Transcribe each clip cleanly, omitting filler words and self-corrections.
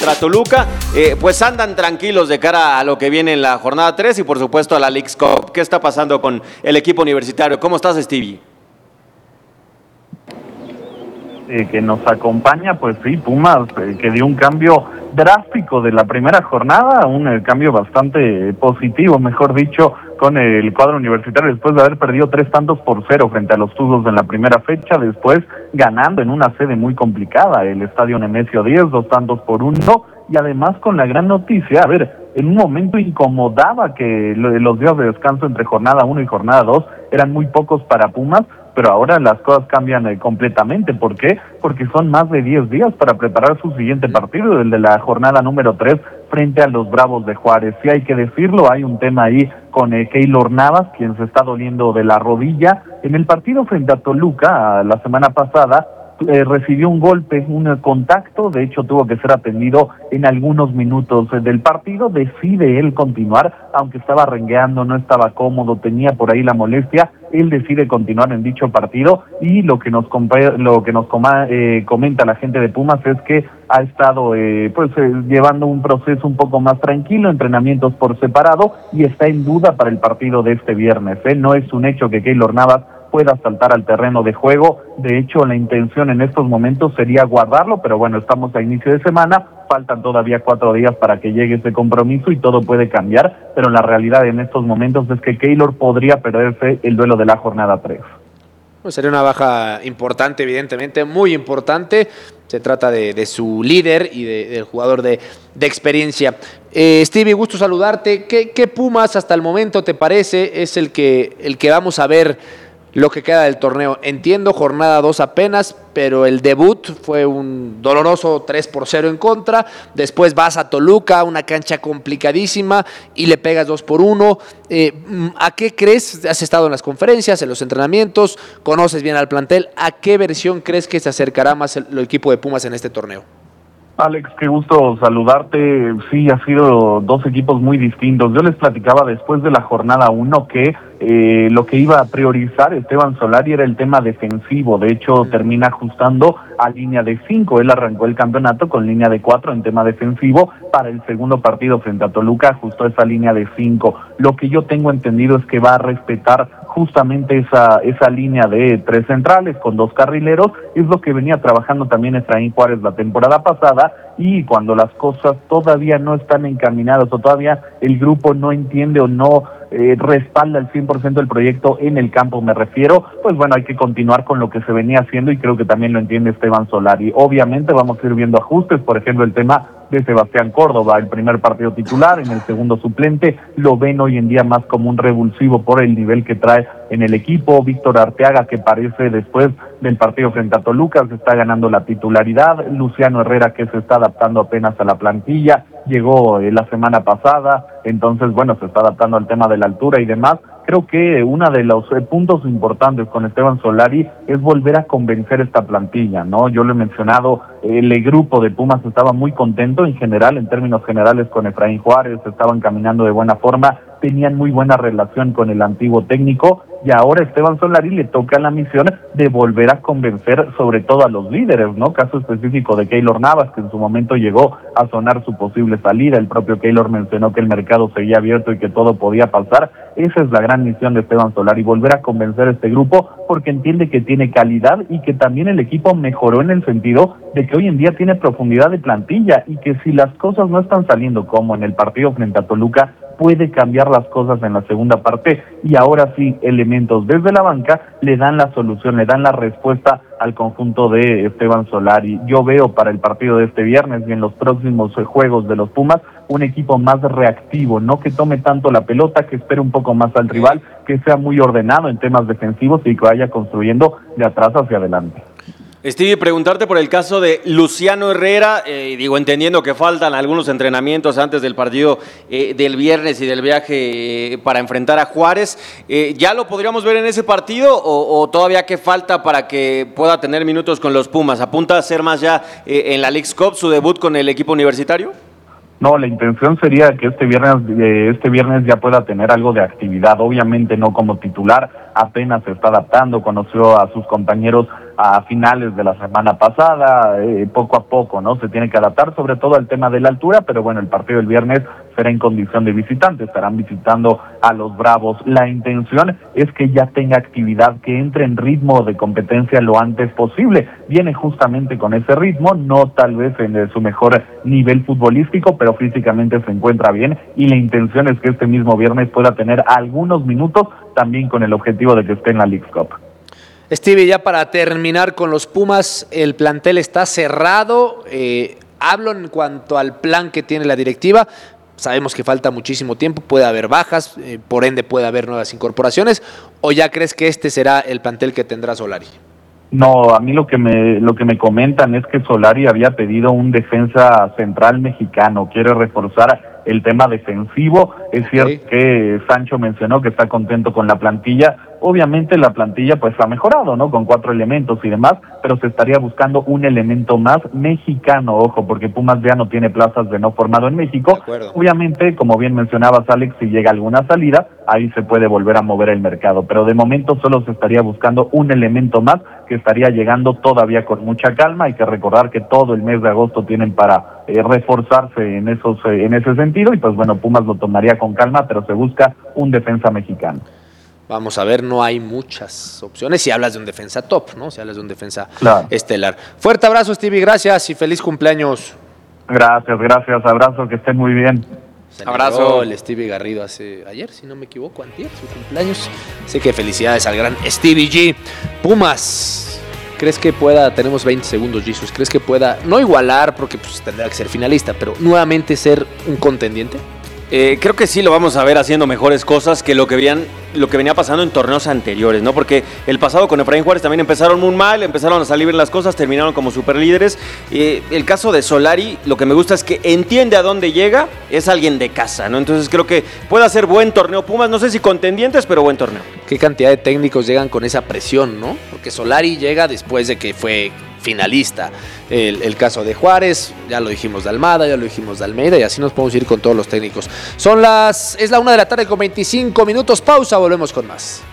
contra Toluca, pues andan tranquilos de cara a lo que viene en la jornada 3 y por supuesto a la Leagues Cup. ¿Qué está pasando con el equipo universitario? ¿Cómo estás, Stevie? Que nos acompaña, pues sí, Pumas, que dio un cambio drástico de la primera jornada, un cambio bastante positivo, mejor dicho, con el cuadro universitario después de haber perdido 3-0 frente a los Tuzos en la primera fecha, después ganando en una sede muy complicada, el Estadio Nemesio 10, 2-1, y además con la gran noticia, en un momento incomodaba que los días de descanso entre jornada 1 y jornada 2 eran muy pocos para Pumas, pero ahora las cosas cambian completamente. ¿Por qué? Porque son más de 10 días para preparar su siguiente partido, el de la jornada número 3, frente a los Bravos de Juárez. Sí, hay que decirlo, hay un tema ahí con Keylor Navas, quien se está doliendo de la rodilla. En el partido frente a Toluca, la semana pasada, recibió un golpe, un contacto, de hecho tuvo que ser atendido en algunos minutos del partido, decide él continuar, aunque estaba rengueando, no estaba cómodo, tenía por ahí la molestia, él decide continuar en dicho partido y lo que nos comenta la gente de Pumas es que ha estado llevando un proceso un poco más tranquilo, entrenamientos por separado y está en duda para el partido de este viernes. No es un hecho que Keylor Navas pueda saltar al terreno de juego, de hecho la intención en estos momentos sería guardarlo, pero bueno, estamos a inicio de semana, faltan todavía 4 días para que llegue ese compromiso y todo puede cambiar, pero la realidad en estos momentos es que Keylor podría perderse el duelo de la jornada 3. Pues sería una baja importante, evidentemente, muy importante. Se trata de su líder y del jugador de experiencia. Stevie, gusto saludarte. ¿Qué Pumas hasta el momento te parece es el que vamos a ver lo que queda del torneo? Entiendo, jornada 2 apenas, pero el debut fue un doloroso 3-0 en contra. Después vas a Toluca, una cancha complicadísima, y le pegas 2-1. ¿A qué crees? Has estado en las conferencias, en los entrenamientos, conoces bien al plantel. ¿A qué versión crees que se acercará más el equipo de Pumas en este torneo? Alex, qué gusto saludarte. Sí, ha sido 2 equipos muy distintos. Yo les platicaba después de la jornada 1 que lo que iba a priorizar Esteban Solari era el tema defensivo. De hecho, termina ajustando a línea de 5. Él arrancó el campeonato con línea de 4 en tema defensivo. Para el segundo partido frente a Toluca ajustó esa línea de 5. Lo que yo tengo entendido es que va a respetar justamente esa línea de 3 centrales con 2 carrileros. Es lo que venía trabajando también Efraín Juárez la temporada pasada, y cuando las cosas todavía no están encaminadas o todavía el grupo no entiende o no respalda al 100% el proyecto en el campo, me refiero, pues bueno, hay que continuar con lo que se venía haciendo y creo que también lo entiende Esteban Solari. Obviamente vamos a ir viendo ajustes, por ejemplo el tema de Sebastián Córdoba, el primer partido titular, en el segundo suplente, lo ven hoy en día más como un revulsivo por el nivel que trae en el equipo. Víctor Arteaga, que parece después del partido frente a Toluca, se está ganando la titularidad. Luciano Herrera, que se está adaptando apenas a la plantilla, llegó la semana pasada, entonces bueno, se está adaptando al tema de la altura y demás. Creo que uno de los puntos importantes con Esteban Solari es volver a convencer esta plantilla, ¿no? Yo lo he mencionado, el grupo de Pumas estaba muy contento en general, en términos generales, con Efraín Juárez, estaban caminando de buena forma, tenían muy buena relación con el antiguo técnico, y ahora Esteban Solari le toca la misión de volver a convencer sobre todo a los líderes, ¿no? Caso específico de Keylor Navas, que en su momento llegó a sonar su posible salida. El propio Keylor mencionó que el mercado seguía abierto y que todo podía pasar. Esa es la gran misión de Esteban Solari, volver a convencer a este grupo, porque entiende que tiene calidad y que también el equipo mejoró en el sentido de que hoy en día tiene profundidad de plantilla, y que si las cosas no están saliendo como en el partido frente a Toluca, puede cambiar las cosas en la segunda parte, y ahora sí, elementos desde la banca le dan la solución, le dan la respuesta al conjunto de Esteban Solari. Yo veo para el partido de este viernes y en los próximos juegos de los Pumas un equipo más reactivo, no que tome tanto la pelota, que espere un poco más al rival, que sea muy ordenado en temas defensivos y que vaya construyendo de atrás hacia adelante. Stevie, preguntarte por el caso de Luciano Herrera, entendiendo que faltan algunos entrenamientos antes del partido del viernes y del viaje para enfrentar a Juárez. ¿Ya lo podríamos ver en ese partido o todavía qué falta para que pueda tener minutos con los Pumas? ¿Apunta a ser más ya en la Leagues Cup su debut con el equipo universitario? No, la intención sería que este viernes ya pueda tener algo de actividad, obviamente no como titular, apenas se está adaptando, conoció a sus compañeros a finales de la semana pasada, poco a poco, ¿no? Se tiene que adaptar sobre todo al tema de la altura, pero bueno, el partido del viernes será en condición de visitante, estarán visitando a los Bravos. La intención es que ya tenga actividad, que entre en ritmo de competencia lo antes posible. Viene justamente con ese ritmo, no tal vez en su mejor nivel futbolístico, pero físicamente se encuentra bien y la intención es que este mismo viernes pueda tener algunos minutos, también con el objetivo de que esté en la Leagues Cup. Stevie, ya para terminar con los Pumas, el plantel está cerrado. Hablo en cuanto al plan que tiene la directiva. Sabemos que falta muchísimo tiempo, puede haber bajas, por ende puede haber nuevas incorporaciones, ¿o ya crees que este será el plantel que tendrá Solari? No, a mí lo que me comentan es que Solari había pedido un defensa central mexicano, quiere reforzar el tema defensivo. Es cierto que Sancho mencionó que está contento con la plantilla. Obviamente la plantilla pues ha mejorado, ¿no? Con 4 elementos y demás, pero se estaría buscando un elemento más mexicano, ojo, porque Pumas ya no tiene plazas de no formado en México. Obviamente, como bien mencionabas, Alex, si llega alguna salida, ahí se puede volver a mover el mercado, pero de momento solo se estaría buscando un elemento más que estaría llegando todavía con mucha calma. Hay que recordar que todo el mes de agosto tienen para reforzarse en ese sentido, y pues bueno, Pumas lo tomaría con calma, pero se busca un defensa mexicano. Vamos a ver, no hay muchas opciones si hablas de un defensa top, ¿no? Si hablas de un defensa estelar. Fuerte abrazo, Stevie, gracias y feliz cumpleaños. Gracias, abrazo, que estén muy bien. Abrazo. El Stevie Garrido ayer, si no me equivoco, antier, su cumpleaños. Así que felicidades al gran Stevie G. Pumas, ¿crees que pueda, tenemos 20 segundos, Jesus, ¿crees que pueda, no igualar, porque pues tendrá que ser finalista, pero nuevamente ser un contendiente? Creo que sí lo vamos a ver haciendo mejores cosas que lo que venía pasando en torneos anteriores, ¿no? Porque el pasado con Efraín Juárez también empezaron muy mal, empezaron a salir bien las cosas, terminaron como superlíderes. El caso de Solari, lo que me gusta es que entiende a dónde llega, es alguien de casa, ¿no? Entonces creo que puede hacer buen torneo Pumas, no sé si contendientes, pero buen torneo. ¿Qué cantidad de técnicos llegan con esa presión, no? Porque Solari llega después de que fue finalista. El caso de Juárez, ya lo dijimos de Almada, ya lo dijimos de Almeida, y así nos podemos ir con todos los técnicos. Es la 1 de la tarde con 25 minutos, pausa, volvemos con más.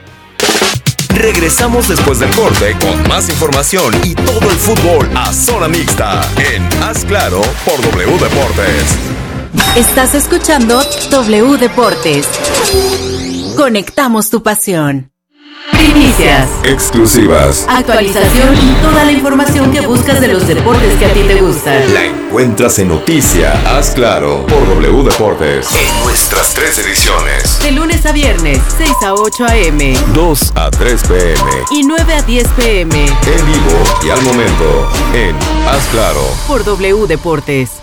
Regresamos después del corte con más información y todo el fútbol a zona mixta en Haz Claro por W Deportes. Estás escuchando W Deportes. Conectamos tu pasión. Primicias, exclusivas, actualización y toda la información que buscas de los deportes que a ti te gustan. La encuentras en Noticia Haz Claro por W Deportes en nuestras 3 ediciones. De lunes a viernes, 6 a 8 a.m., 2 a 3 p.m. y 9 a 10 p.m. En vivo y al momento en Haz Claro por W Deportes.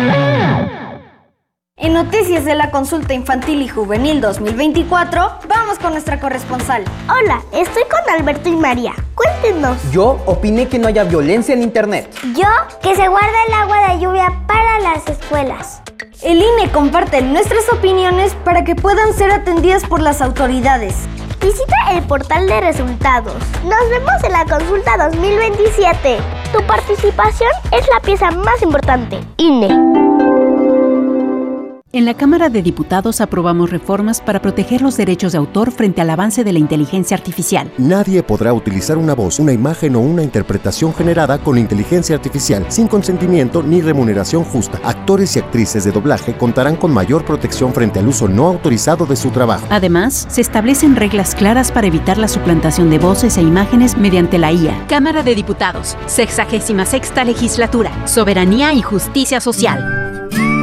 En noticias de la consulta infantil y juvenil 2024, vamos con nuestra corresponsal. Hola, estoy con Alberto y María. Cuéntenos. Yo opiné que no haya violencia en internet. Yo, que se guarde el agua de lluvia para las escuelas. El INE comparte nuestras opiniones para que puedan ser atendidas por las autoridades. Visita el portal de resultados. Nos vemos en la consulta 2027. Tu participación es la pieza más importante. INE. En la Cámara de Diputados aprobamos reformas para proteger los derechos de autor frente al avance de la inteligencia artificial. Nadie podrá utilizar una voz, una imagen o una interpretación generada con inteligencia artificial sin consentimiento ni remuneración justa. Actores y actrices de doblaje contarán con mayor protección frente al uso no autorizado de su trabajo. Además, se establecen reglas claras para evitar la suplantación de voces e imágenes mediante la IA. Cámara de Diputados, 66ª Legislatura, Soberanía y Justicia Social.